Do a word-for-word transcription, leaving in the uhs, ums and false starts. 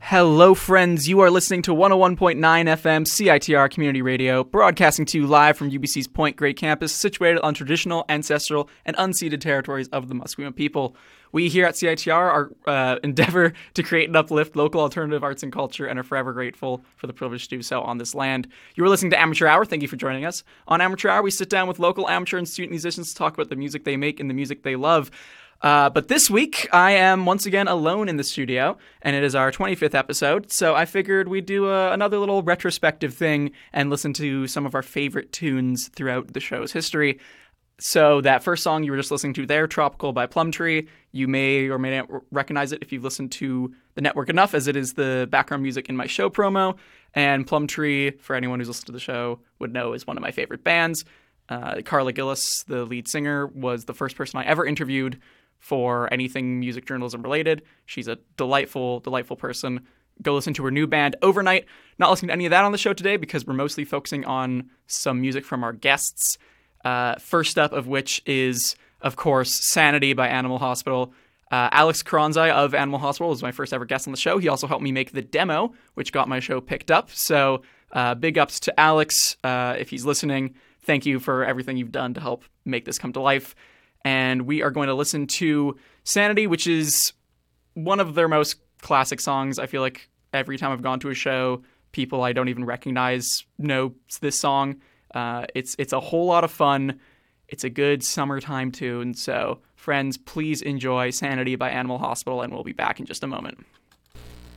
Hello, friends. You are listening to one oh one point nine F M C I T R Community Radio, broadcasting to you live from U B C's Point Grey campus, situated on traditional, ancestral, and unceded territories of the Musqueam people. We here at C I T R are uh, endeavor to create and uplift local alternative arts and culture and are forever grateful for the privilege to do so on this land. You are listening to Amateur Hour. Thank you for joining us. On Amateur Hour, we sit down with local amateur and student musicians to talk about the music they make and the music they love. Uh, but this week, I am once again alone in the studio, and it is our twenty-fifth episode, so I figured we'd do a, another little retrospective thing and listen to some of our favorite tunes throughout the show's history. So that first song you were just listening to there, Tropical by Plumtree, you may or may not recognize it if you've listened to the network enough, as it is the background music in my show promo, and Plumtree, for anyone who's listened to the show, would know is one of my favorite bands. Uh, Carla Gillis, the lead singer, was the first person I ever interviewed for anything music journalism related. She's a delightful, delightful person. Go listen to her new band, Overnight. Not listening to any of that on the show today because we're mostly focusing on some music from our guests. Uh, first up of which is, of course, Sanity by Animal Hospital. Uh, Alex Kronzai of Animal Hospital was my first ever guest on the show. He also helped me make the demo, which got my show picked up. So uh, big ups to Alex. Uh, if he's listening, thank you for everything you've done to help make this come to life. And we are going to listen to Sanity, which is one of their most classic songs. I feel like every time I've gone to a show, people I don't even recognize know this song. Uh, it's it's a whole lot of fun. It's a good summertime tune. So, friends, please enjoy Sanity by Animal Hospital, and we'll be back in just a moment.